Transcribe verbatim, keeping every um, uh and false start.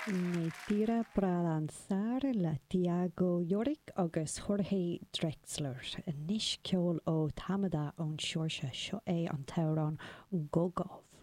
Ní tíre brad an sár le Tiago Yorick agus Jorge Drexler. Níos ceol ó tamada ón seoirse seo é an tearán Gogolf.